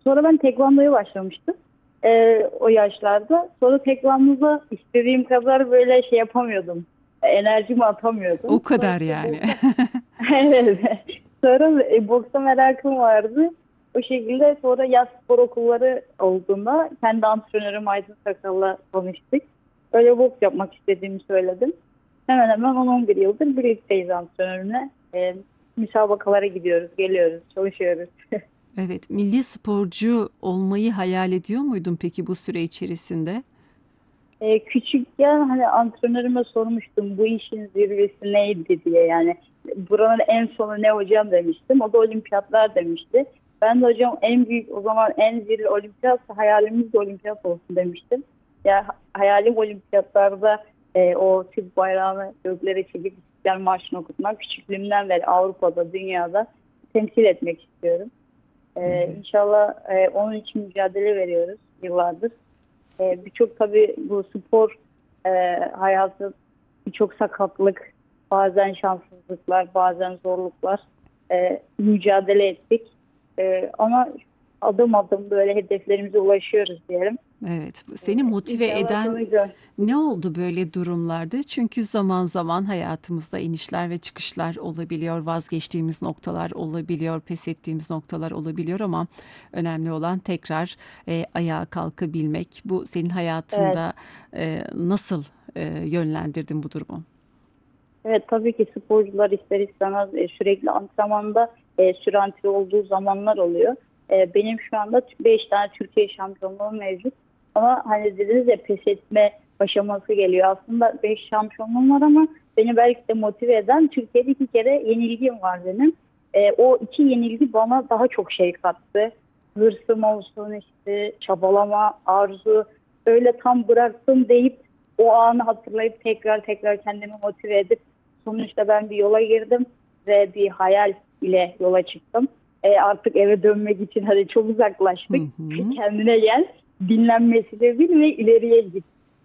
Sonra ben tekvandoya başlamıştım. O yaşlarda. Sonra tekvandoda istediğim kadar böyle şey yapamıyordum. Enerjimi atamıyordum. O Sonra kadar işte yani. boksa evet. Sonra boksa merakım vardı. O şekilde sonra yaz spor okulları olduğunda kendi antrenörüm Aydın Sakal'la tanıştık. Öyle boks yapmak istediğimi söyledim. Hemen hemen 10-11 yıldır birlikteyiz antrenörümle. Müsabakalara gidiyoruz, geliyoruz, çalışıyoruz. Evet, milli sporcu olmayı hayal ediyor muydun peki bu süre içerisinde? Küçükken hani antrenörüme sormuştum bu işin zirvesi neydi diye, yani buranın en sonu ne hocam demiştim. O da olimpiyatlar demişti. Ben de hocam en büyük, o zaman en zirve olimpiyatsa hayalimiz de olimpiyat olsun demiştim. Ya hayalim olimpiyatlarda o Türk bayrağını göklere çekip İstiklal Marşı'nı okutmak. Küçüklüğümden beri Avrupa'da, dünyada temsil etmek istiyorum. Evet. İnşallah onun için mücadele veriyoruz yıllardır. Birçok tabii bu spor e, hayatı, birçok sakatlık, bazen şanssızlıklar, bazen zorluklar mücadele ettik. Ama adım adım böyle hedeflerimize ulaşıyoruz diyelim. Evet, seni motive İnşallah eden sonucu. ne oldu böyle durumlarda? Çünkü zaman zaman hayatımızda inişler ve çıkışlar olabiliyor, vazgeçtiğimiz noktalar olabiliyor, pes ettiğimiz noktalar olabiliyor ama önemli olan tekrar ayağa kalkabilmek. Bu senin Evet, hayatında nasıl yönlendirdin bu durumu? evet, tabii ki sporcular ister istemez sürekli antrenmanda süranti olduğu zamanlar oluyor. Benim şu anda 5 tane Türkiye şampiyonluğum mevcut. Ama hani dediniz ya, pes etme aşaması geliyor. Aslında 5 şampiyonluğum var ama beni belki de motive eden, Türkiye'de 2 kere yenilgim var benim. O 2 yenilgi bana daha çok şey kattı. Hırsım olsun, işte çabalama, arzu, öyle tam bıraktım deyip o anı hatırlayıp tekrar tekrar kendimi motive edip sonuçta ben bir yola girdim ve bir hayal ile yola çıktım. Artık eve dönmek için hadi çok Hı uzaklaştık. hı. Kendine gel, dinlenmesi de bil ve ileriye git.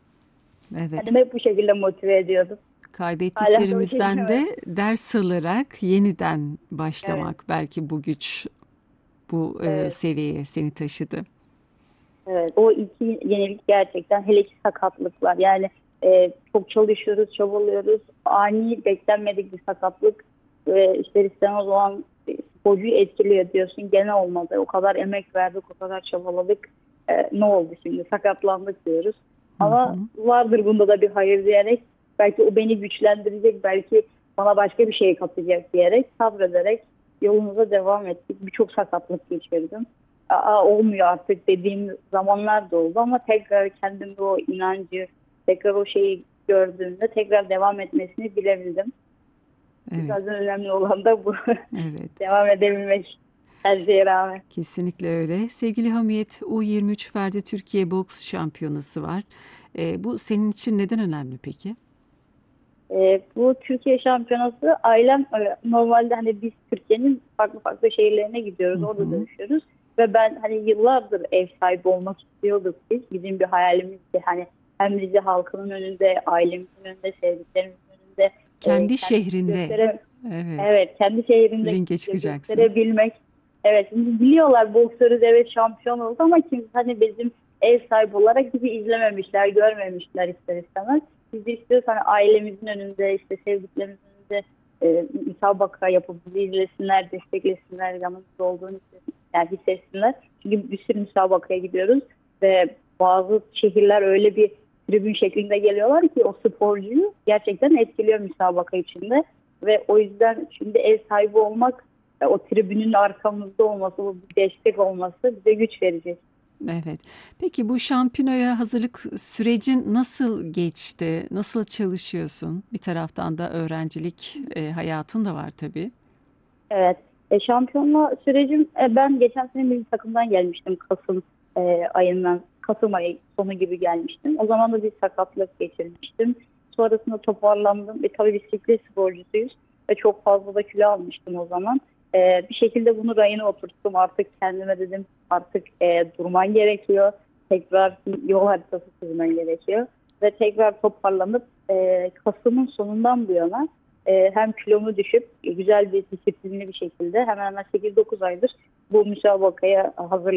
Evet. Kendimi hep bu şekilde motive ediyordum. Hala da o Kaybettiklerimizden şekilde. de ders alarak yeniden Evet, başlamak belki bu güç bu evet, seviyeye seni taşıdı. evet. O 2 yenilik gerçekten, hele ki sakatlıklar. Yani çok çalışıyoruz, çabalıyoruz. Ani, beklenmedik bir sakatlık ve ister istemez o an sporcuyu etkiliyor diyorsun. Gene olmadı. O kadar emek verdik, o kadar çabaladık. Ne oldu şimdi? Sakatlandık diyoruz. Hı Ama hı. vardır bunda da bir hayır diyerek, belki o beni güçlendirecek, belki bana başka bir şey katacak diyerek, sabrederek yolumuza devam ettik. Birçok sakatlık geçirdim. Olmuyor artık dediğim zamanlar da oldu ama tekrar kendimde o inancı, tekrar o şeyi gördüğümde tekrar devam etmesini bilebildim. Evet, Zaten önemli olan da bu. evet. Devam edebilmek her şeye rağmen. Kesinlikle öyle. Sevgili Hamiyet, U23 Ferdi Türkiye Boks Şampiyonası var. Bu senin için neden önemli peki? Bu Türkiye şampiyonası, ailem normalde hani biz Türkiye'nin farklı farklı şehirlerine Hı gidiyoruz, orada hı. dövüşüyoruz ve ben hani yıllardır ev sahibi olmak istiyorduk biz. Bizim bir hayalimizdi, hani hem bizi halkının önünde, ailemizin önünde, sevdiklerimizin önünde Kendi kendimizi şehrinde. Evet. evet, kendi şehrimde Ringe çıkacaksın. gösterebilmek. Evet, şimdi biliyorlar boksörüz, evet şampiyon oldu ama kimse hani bizim ev sahibi olarak bizi izlememişler, görmemişler ister istemez. Biz de istiyoruz hani ailemizin önünde, işte sevdiklerimizin önünde müsabaka yapıp bizi izlesinler, desteklesinler, yanımızda olduğunu yani hissetsinler. Çünkü bir sürü müsabakaya gidiyoruz ve bazı şehirler öyle bir tribün şeklinde geliyorlar ki o sporcuyu gerçekten etkiliyor müsabaka içinde. Ve o yüzden şimdi ev sahibi olmak, o tribünün arkamızda olması, o bir destek olması bize güç verecek. Evet. Peki bu şampiyonaya hazırlık sürecin nasıl geçti? Nasıl çalışıyorsun? Bir taraftan da öğrencilik hayatın da var tabii. Evet. Şampiyonluğa sürecim, ben geçen sene milli takımdan gelmiştim, Kasım ayından, Kasım ayı sonu gibi gelmiştim. O zaman da bir sakatlık geçirmiştim. Sonrasında toparlandım ve tabii bisiklet sporcusuyuz ve çok fazla da kilo almıştım o zaman. Bir şekilde bunu rayına oturttum. Artık kendime dedim, artık durman gerekiyor. Tekrar bir yol haritası çizmen gerekiyor. Ve tekrar toparlanıp Kasım'ın sonundan bu yana hem kilomu düşüp güzel bir disiplinli bir şekilde hemen hemen 8-9 aydır bu müsabakaya hazır